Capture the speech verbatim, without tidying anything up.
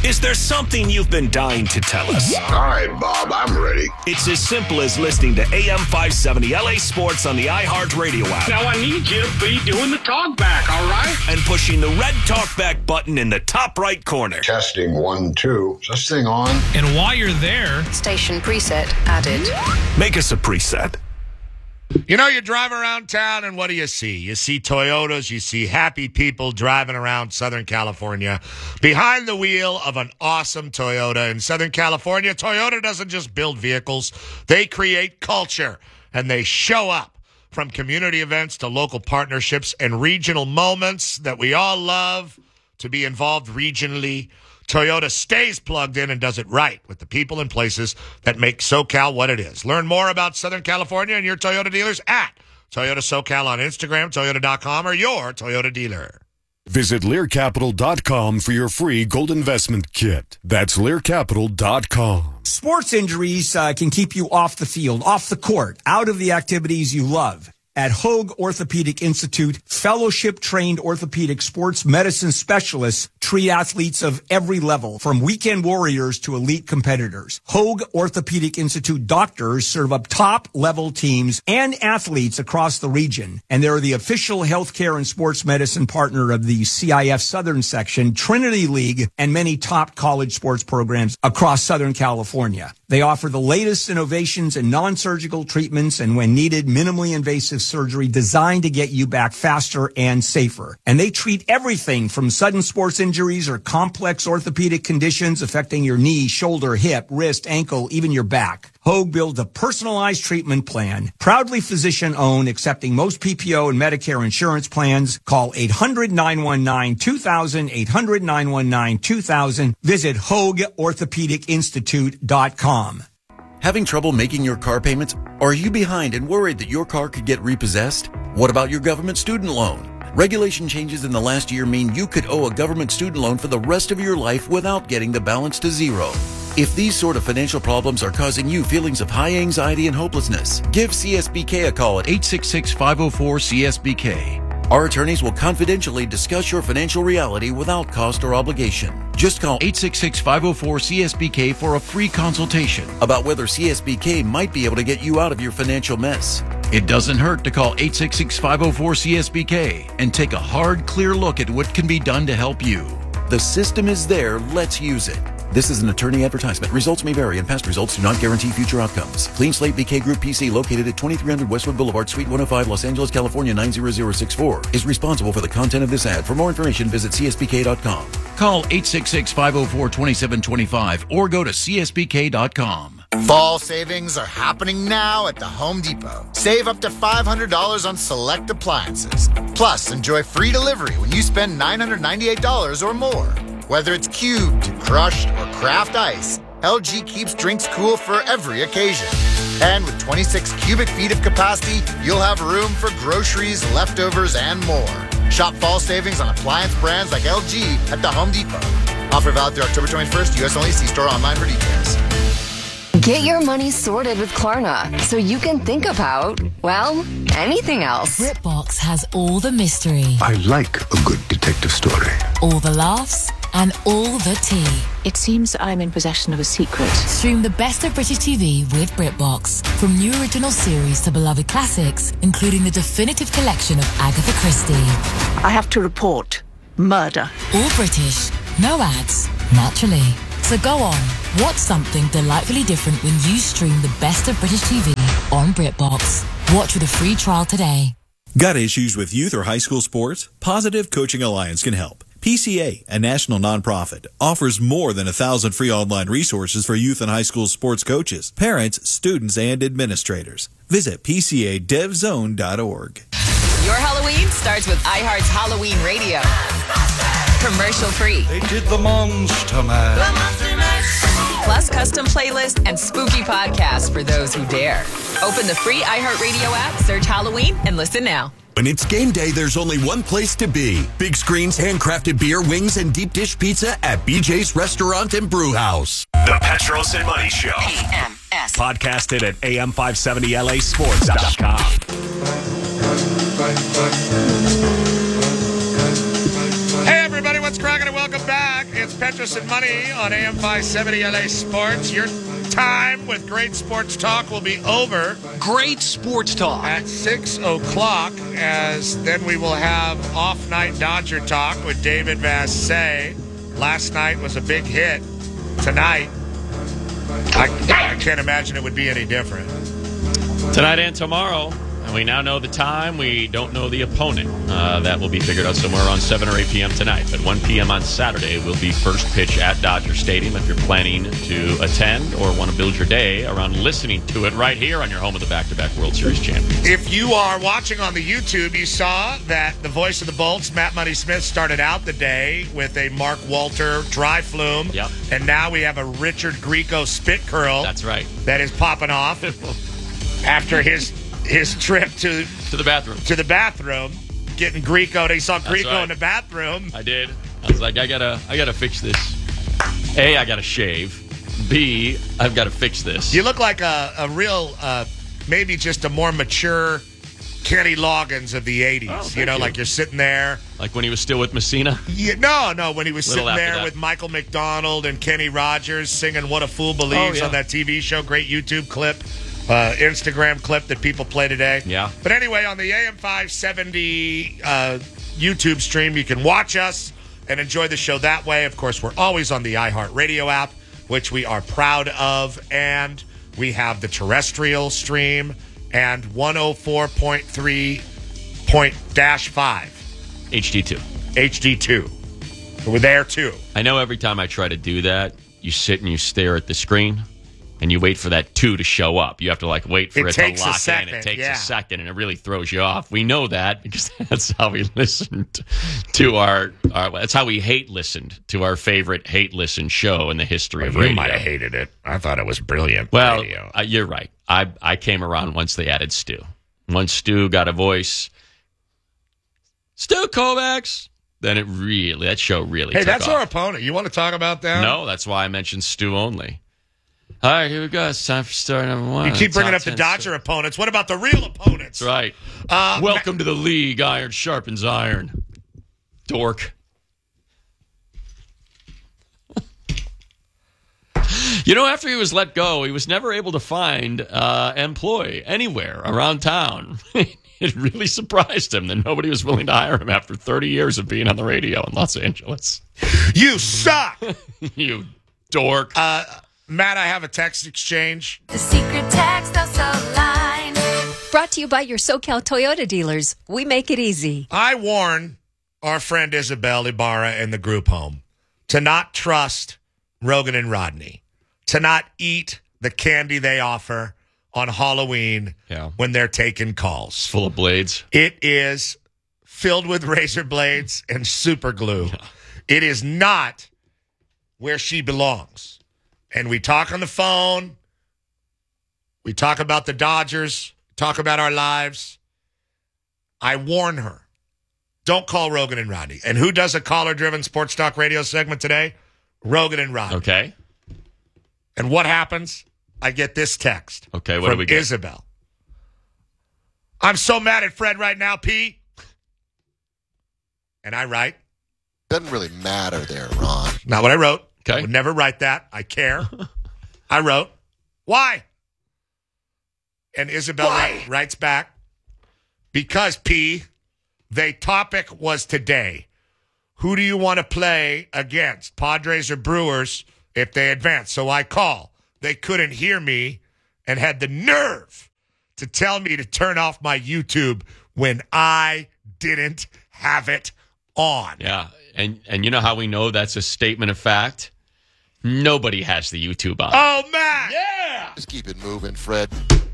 Is there something you've been dying to tell us? All right, Bob, I'm ready. It's as simple as listening to A M five seventy L A Sports on the iHeartRadio app. Now I need you to be doing the talk back, all right? And pushing the red talkback button in the top right corner. Testing one, two. Is this thing on? And while you're there, station preset added. Make us a preset. You know, you drive around town and what do you see? You see Toyotas, you see happy people driving around Southern California behind the wheel of an awesome Toyota. In Southern California, Toyota doesn't just build vehicles, they create culture, and they show up from community events to local partnerships and regional moments that we all love to be involved regionally. Toyota stays plugged in and does it right with the people and places that make SoCal what it is. Learn more about Southern California and your Toyota dealers at Toyota SoCal on Instagram, Toyota dot com, or your Toyota dealer. Visit Lear Capital dot com for your free gold investment kit. That's Lear Capital dot com. Sports injuries uh, can keep you off the field, off the court, out of the activities you love. At Hoag Orthopedic Institute, fellowship-trained orthopedic sports medicine specialists treat athletes of every level, from weekend warriors to elite competitors. Hoag Orthopedic Institute doctors serve up top-level teams and athletes across the region, and they're the official healthcare and sports medicine partner of the C I F Southern Section, Trinity League, and many top college sports programs across Southern California. They offer the latest innovations in non-surgical treatments and, when needed, minimally invasive surgery designed to get you back faster and safer. And they treat everything from sudden sports injuries or complex orthopedic conditions affecting your knee, shoulder, hip, wrist, ankle, even your back. Hoag builds a personalized treatment plan, proudly physician-owned, accepting most P P O and Medicare insurance plans. Call eight hundred, nine one nine, two thousand, eight hundred, nine one nine, two thousand. Visit Hoag Orthopedic Institute dot com. Having trouble making your car payments? Or are you behind and worried that your car could get repossessed? What about your government student loan? Regulation changes in the last year mean you could owe a government student loan for the rest of your life without getting the balance to zero. If these sort of financial problems are causing you feelings of high anxiety and hopelessness, give C S B K a call at eight six six, five oh four, C S B K. Our attorneys will confidentially discuss your financial reality without cost or obligation. Just call eight six six, five oh four, C S B K for a free consultation about whether C S B K might be able to get you out of your financial mess. It doesn't hurt to call eight six six, five oh four, C S B K and take a hard, clear look at what can be done to help you. The system is there. Let's use it. This is an attorney advertisement. Results may vary, and past results do not guarantee future outcomes. Clean Slate B K Group P C, located at twenty-three hundred Westwood Boulevard, Suite one oh five, Los Angeles, California, nine zero zero six four, is responsible for the content of this ad. For more information, visit C S B K dot com. Call eight six six, five oh four, two seven two five or go to C S B K dot com. Fall savings are happening now at the Home Depot. Save up to five hundred dollars on select appliances. Plus, enjoy free delivery when you spend nine hundred ninety-eight dollars or more. Whether it's cubed, crushed, or craft ice, L G keeps drinks cool for every occasion. And with twenty-six cubic feet of capacity, you'll have room for groceries, leftovers, and more. Shop fall savings on appliance brands like L G at the Home Depot. Offer valid through October twenty-first, U S only. See store online for details. Get your money sorted with Klarna so you can think about, well, anything else. BritBox has all the mystery. I like a good detective story. All the laughs and all the tea. It seems I'm in possession of a secret. Stream the best of British T V with BritBox. From new original series to beloved classics, including the definitive collection of Agatha Christie. I have to report murder. All British, no ads, naturally. So go on, watch something delightfully different when you stream the best of British T V on BritBox. Watch with a free trial today. Got issues with youth or high school sports? Positive Coaching Alliance can help. P C A, a national nonprofit, offers more than a thousand free online resources for youth and high school sports coaches, parents, students, and administrators. Visit P C A dev zone dot org. Your Halloween starts with iHeart's Halloween Radio. Commercial free. They did the Monster Mash. The Monster Mash. Plus custom playlist and spooky podcasts for those who dare. Open the free iHeartRadio app, search Halloween, and listen now. When it's game day, there's only one place to be. Big screens, handcrafted beer, wings, and deep dish pizza at B J's Restaurant and Brew House. The Petros and Money Show. A M S. Podcasted at A M five seventy L A sports dot com. Hey, everybody, what's cracking and welcome back. It's Petros and Money on A M five seventy L A Sports. Your time with great sports talk will be over. Great sports talk. At six o'clock, as then we will have off-night Dodger talk with David Vassay. Last night was a big hit. Tonight, I, I can't imagine it would be any different. Tonight and tomorrow. And we now know the time. We don't know the opponent. Uh, that will be figured out somewhere around seven or eight p.m. tonight. But one p.m. on Saturday will be first pitch at Dodger Stadium if you're planning to attend or want to build your day around listening to it right here on your home of the back-to-back World Series champions. If you are watching on the YouTube, you saw that the voice of the Bolts, Matt Money Smith, started out the day with a Mark Walter dry flume. Yep. And now we have a Richard Grieco spit curl. That's right. That is popping off after his... his trip to to the bathroom. To the bathroom, getting Grieco. He saw Grieco right. in the bathroom. I did. I was like, I gotta, I gotta fix this. A, I gotta shave. B, I've got to fix this. You look like a, a real, uh, maybe just a more mature Kenny Loggins of the eighties. Oh, you know, you. like you're sitting there. Like when he was still with Messina? Yeah, no, no, when he was Little sitting there that. with Michael McDonald and Kenny Rogers singing What a Fool Believes oh, yeah. on that T V show. Great YouTube clip. Uh, Instagram clip that people play today. Yeah. But anyway, on the A M five seventy uh, YouTube stream, you can watch us and enjoy the show that way. Of course, we're always on the iHeartRadio app, which we are proud of. And we have the terrestrial stream and one oh four point three point dash five. H D two. H D two. We're there, too. I know every time I try to do that, you sit and you stare at the screen. And you wait for that two to show up. You have to like wait for it, it to lock a second, in. It takes yeah. a second, and it really throws you off. We know that because that's how we listened to our, our. That's how we hate listened to our favorite hate listen show in the history well, of you radio. You might have hated it. I thought it was brilliant. Well, radio. Uh, you're right. I I came around once they added Stu. Once Stu got a voice, Stu Kovacs. Then it really that show really. Hey, took that's off. our opponent. You want to talk about that? No, that's why I mentioned Stu only. All right, here we go. It's time for story number one. You keep bringing up the Dodger story. opponents. What about the real opponents? That's right. Uh, Welcome Ma- to the league. Iron sharpens iron. Dork. You know, after he was let go, he was never able to find uh, employ anywhere around town. It really surprised him that nobody was willing to hire him after thirty years of being on the radio in Los Angeles. You suck! You dork. Uh, Matt, I have a text exchange. The secret text also line. Brought to you by your SoCal Toyota dealers. We make it easy. I warn our friend Isabel Ibarra and the group home to not trust Rogan and Rodney, to not eat the candy they offer on Halloween yeah. when they're taking calls. Full of blades. It is filled with razor blades and super glue. Yeah. It is not where she belongs. And we talk on the phone. We talk about the Dodgers, talk about our lives. I warn her, don't call Rogan and Rodney. And who does a caller-driven sports talk radio segment today? Rogan and Rodney. Okay. And what happens? I get this text. Okay, what from do we get? Isabel. I'm so mad at Fred right now, P. And I write. Doesn't really matter there, Ron. Not what I wrote. Okay. I would never write that. I care. I wrote, why? And Isabel Why? writes back, because, P, the topic was today. Who do you want to play against, Padres or Brewers, if they advance? So I call. They couldn't hear me and had the nerve to tell me to turn off my YouTube when I didn't have it on. Yeah, and and you know how we know that's a statement of fact? Nobody has the YouTube on. Oh, Matt! Yeah! Just keep it moving, Fred.